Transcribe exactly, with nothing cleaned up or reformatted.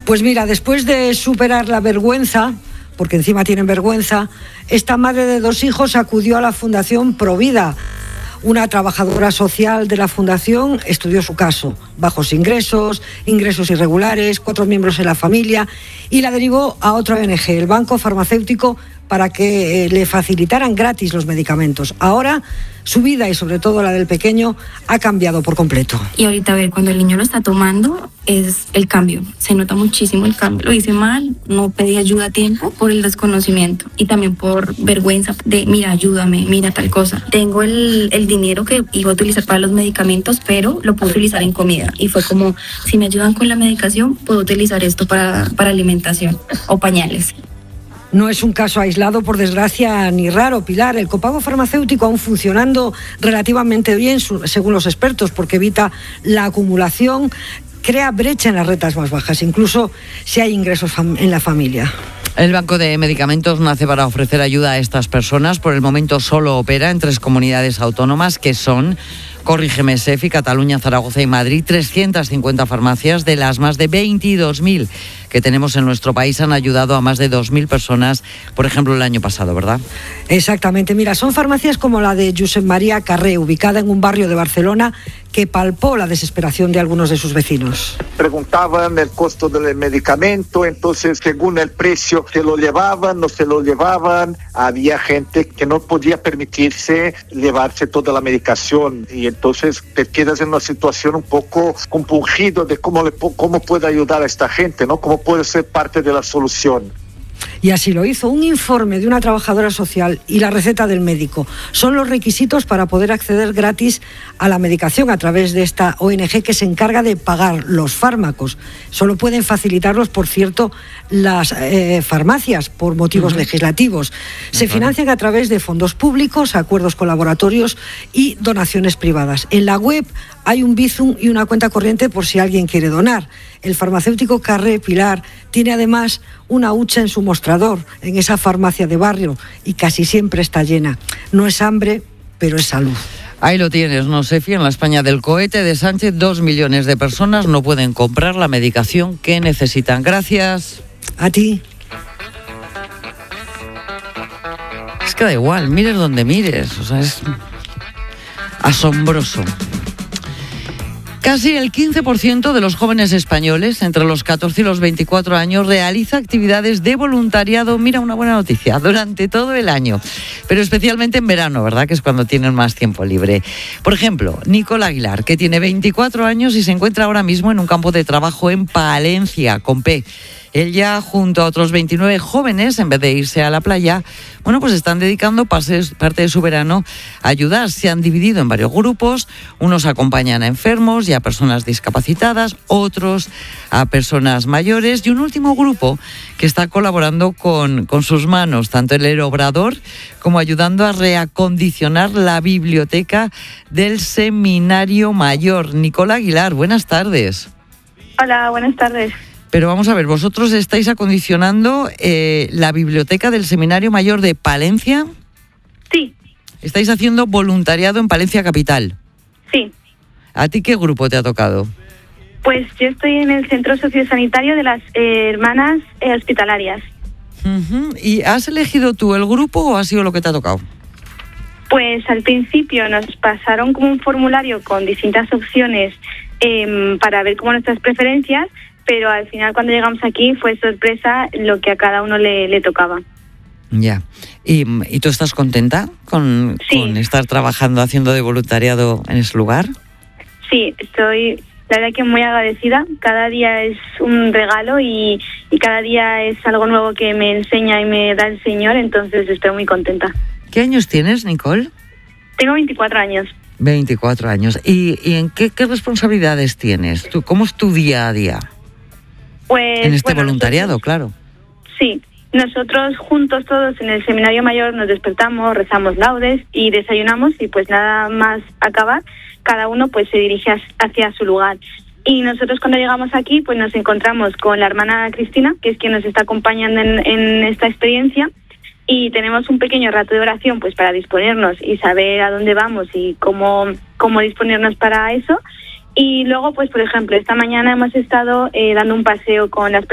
Pues mira, después de superar la vergüenza, porque encima tienen vergüenza, esta madre de dos hijos acudió a la Fundación Provida. Una trabajadora social de la fundación estudió su caso, bajos ingresos, ingresos irregulares, cuatro miembros en la familia, y la derivó a otra O N G, el Banco Farmacéutico, para que eh, le facilitaran gratis los medicamentos. Ahora su vida y sobre todo la del pequeño ha cambiado por completo. Y ahorita a ver, cuando el niño lo está tomando es el cambio, se nota muchísimo el cambio. Lo hice mal, no pedí ayuda a tiempo por el desconocimiento y también por vergüenza de mira, ayúdame, mira tal cosa. Tengo el, el dinero que iba a utilizar para los medicamentos, pero lo puedo utilizar en comida. Y fue como, si me ayudan con la medicación, puedo utilizar esto para, para alimentación o pañales. No es un caso aislado, por desgracia, ni raro, Pilar. El copago farmacéutico, aún funcionando relativamente bien, según los expertos, porque evita la acumulación, crea brecha en las rentas más bajas, incluso si hay ingresos en la familia. El Banco de Medicamentos nace para ofrecer ayuda a estas personas. Por el momento solo opera en tres comunidades autónomas, que son, corrígeme, Sefi, Cataluña, Zaragoza y Madrid. trescientas cincuenta farmacias de las más de veintidós mil que tenemos en nuestro país han ayudado a más de dos mil personas, por ejemplo, el año pasado, ¿verdad? Exactamente. Mira, son farmacias como la de Josep María Carré, ubicada en un barrio de Barcelona, que palpó la desesperación de algunos de sus vecinos. Preguntaban el costo del medicamento, entonces según el precio se lo llevaban, no se lo llevaban. Había gente que no podía permitirse llevarse toda la medicación y entonces te quedas en una situación un poco compungido de cómo, le, cómo puede ayudar a esta gente, ¿no? Cómo puede ser parte de la solución. Y así lo hizo. Un informe de una trabajadora social y la receta del médico son los requisitos para poder acceder gratis a la medicación a través de esta O N G que se encarga de pagar los fármacos. Solo pueden facilitarlos, por cierto, las eh, farmacias por motivos uh-huh. legislativos. Se uh-huh. financian a través de fondos públicos, acuerdos con laboratorios y donaciones privadas. En la web hay un Bizum y una cuenta corriente por si alguien quiere donar. El farmacéutico Carré, Pilar, tiene además una hucha en su mostrador, en esa farmacia de barrio, y casi siempre está llena. No es hambre, pero es salud. Ahí lo tienes, ¿no, Sefi? En la España del cohete de Sánchez, dos millones de personas no pueden comprar la medicación que necesitan. Gracias. A ti. Es que da igual, mires donde mires, o sea, es asombroso. Casi el quince por ciento de los jóvenes españoles entre los catorce y los veinticuatro años realiza actividades de voluntariado, mira, una buena noticia, durante todo el año, pero especialmente en verano, ¿verdad?, que es cuando tienen más tiempo libre. Por ejemplo, Nicole Aguilar, que tiene veinticuatro años y se encuentra ahora mismo en un campo de trabajo en Palencia, con P. Ella, junto a otros veintinueve jóvenes, en vez de irse a la playa, bueno, pues están dedicando parte de su verano a ayudar. Se han dividido en varios grupos. Unos acompañan a enfermos y a personas discapacitadas, otros a personas mayores y un último grupo que está colaborando con, con sus manos, tanto en el Obrador como ayudando a reacondicionar la biblioteca del Seminario Mayor. Nicole Aguilar, buenas tardes. Hola, buenas tardes. Pero vamos a ver, vosotros estáis acondicionando eh, la biblioteca del Seminario Mayor de Palencia. Sí. Estáis haciendo voluntariado en Palencia Capital. Sí. ¿A ti qué grupo te ha tocado? Pues yo estoy en el Centro Sociosanitario de las eh, Hermanas eh, Hospitalarias. Uh-huh. ¿Y has elegido tú el grupo o ha sido lo que te ha tocado? Pues al principio nos pasaron como un formulario con distintas opciones eh, para ver como nuestras preferencias, pero al final cuando llegamos aquí fue sorpresa lo que a cada uno le, le tocaba. Ya. ¿Y, ¿Y tú estás contenta con, sí. con estar trabajando, haciendo de voluntariado en ese lugar? Sí, estoy, la verdad que muy agradecida. Cada día es un regalo y, y cada día es algo nuevo que me enseña y me da el Señor, entonces estoy muy contenta. ¿Qué años tienes, Nicole? Tengo veinticuatro años. veinticuatro años. ¿Y, y en qué, qué responsabilidades tienes? ¿Tú, ¿Cómo es tu día a día? Pues, en este bueno, voluntariado, nosotros, claro. Sí, nosotros juntos todos en el Seminario Mayor nos despertamos, rezamos laudes y desayunamos y pues nada más acabar, cada uno pues se dirige hacia su lugar. Y nosotros cuando llegamos aquí pues nos encontramos con la hermana Cristina, que es quien nos está acompañando en, en esta experiencia, y tenemos un pequeño rato de oración pues para disponernos y saber a dónde vamos y cómo, cómo disponernos para eso. Y luego, pues por ejemplo, esta mañana hemos estado eh, dando un paseo con las